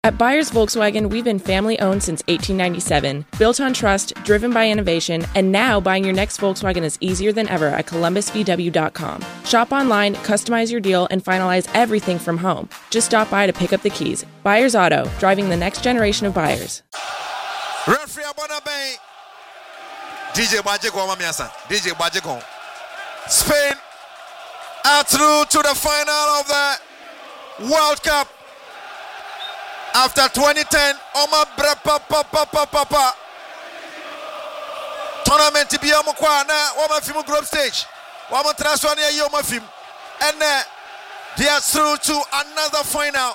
At Byers Volkswagen, we've been family-owned since 1897, built on trust, driven by innovation, and now buying your next Volkswagen is easier than ever at columbusvw.com. Shop online, customize your deal, and finalize everything from home. Just stop by to pick up the keys. Byers Auto, driving the next generation of buyers. Referee Abonabay. DJ Bajeko Mamiasa. DJ Bajeko. Spain are through to the final of the World Cup. After 2010, Oma Brapa tournament to be Omokwa na Wama Film group stage. Wama Traswania Yoma Film. And they are through to another final.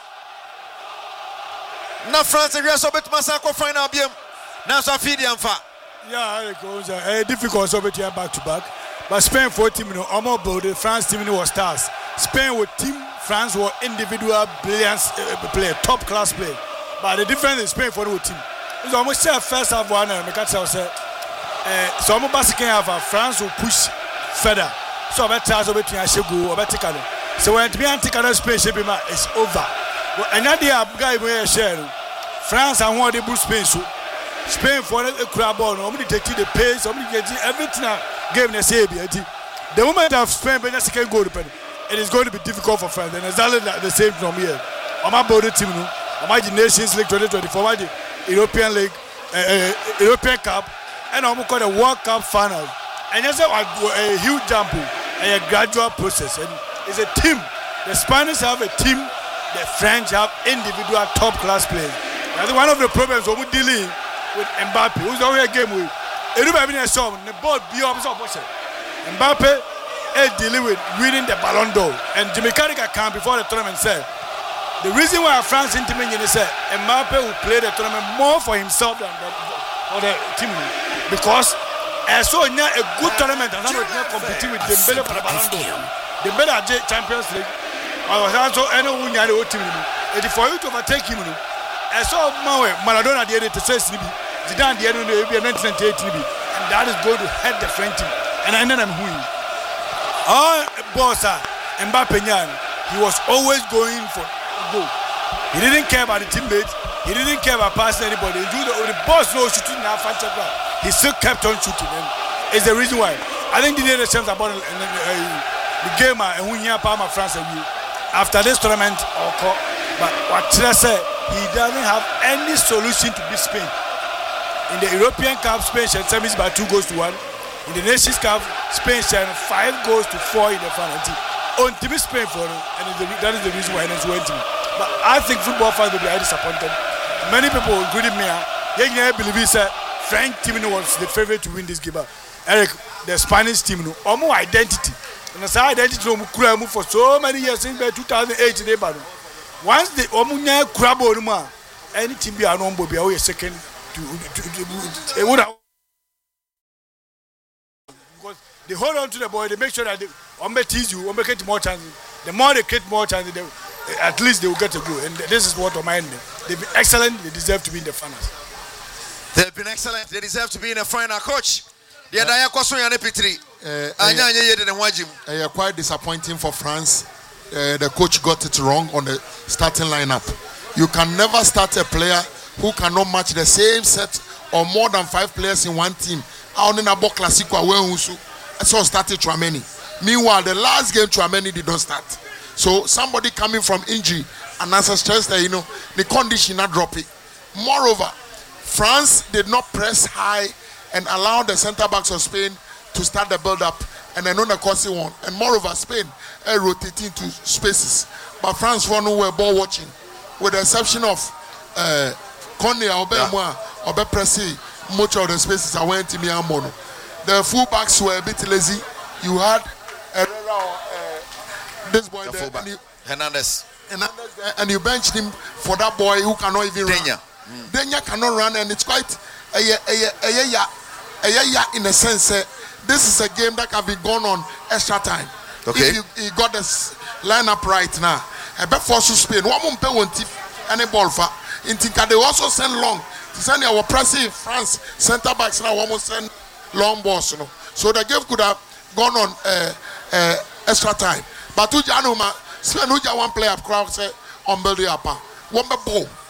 Na France and Sobet Masako final BM. Now Safidi and Fa. Yeah, it goes difficult Sobet here back to back. But Spain 4 team, Omo Bode, France team was stars. Spain with team, France were individual brilliance player, top class play. But the difference is Spain for the team. It's almost the first half one and make say so I'm basically have France will push further. So I bet Charles between Ashego or Beticano. So when to be anti-Canada Spain shaping is over. Another guy where share France and one they boost Spain so Spain for a crab ball, nobody take the pace, somebody getting everything game they say. The moment of Spain but that's can go depend. It is going to be difficult for France. And exactly like the same from here. I'm about the team, I'm the Nations League 2024, the European League, European Cup, and I'm called the World Cup final. And it's a huge jump and a gradual process. And it's a team. The Spanish have a team, the French have individual top class players. That's one of the problems we're dealing with Mbappe, who's already a game with. Everybody in a song, the ball be up. Mbappe is dealing with winning the Ballon d'Or. And Jimmy Carragher came before the tournament said, the reason why France intimated is that Mbappe will play the tournament more for himself than for the team. Because I saw a good tournament and not competing with Dembele for the Ballon d'Or. Dembele at Champions League. I was also anyone who had a team. And for you to overtake him, I saw Maradona the other to say Zidane the other in 1998, and that is going to hurt the French team. And I know I'm winning. Bossa Mbappe, he was always going for goal. He didn't care about the teammates. He didn't care about passing anybody. The boss knows shooting now. He still kept on shooting. And it's the reason why. I think the sense about the game and when you Palma France and you after this tournament, but what I say, he doesn't have any solution to beat Spain. In the European Cup, Spain shed semis by 2-1. In the Nations Cup, Spain shed 5-4 in the final. On TV Spain for him, and that is the reason why he's went to. But I think football fans will be disappointed. Many people, including me, they believe that French team was the favorite to win this game. Eric, the Spanish team, almost identity. And that's our identity for so many years since 2008. Once the Omunya Crabo, any team be a number, be a second to they hold on to the ball, they make sure that they tease you, get more chances. The more they create more chances, at least they will get a goal. And this is what remind them. They've been excellent, they deserve to be in the finals. They've been excellent, they deserve to be in the final. Coach, quite disappointing for France. The coach got it wrong on the starting lineup. You can never start a player who cannot match the same set or more than 5 players in one team. So started Tchouaméni. Meanwhile, the last game Tchouaméni did not start. So somebody coming from injury and as a stress that the condition not drop it. Moreover, France did not press high and allow the centre backs of Spain to start the build-up, and then on the course one. And moreover, Spain rotating to spaces, but France were nowhere ball watching, with the exception of Konya or Pressy. Much of the spaces I went to Miamono. The fullbacks were a bit lazy. You had this boy there, Hernandez, and you benched him for that boy who cannot even run. Denya cannot run, and it's quite in a sense. This is a game that can be gone on extra time. Okay. If you got this lineup right now, I bet for Spain. One more any ball for. In Tinka, they also send long. To send our pressing France centre backs now almost send long balls, So the game could have gone on extra time. But to Januma, Spain who one player crowd say on build up. One ball.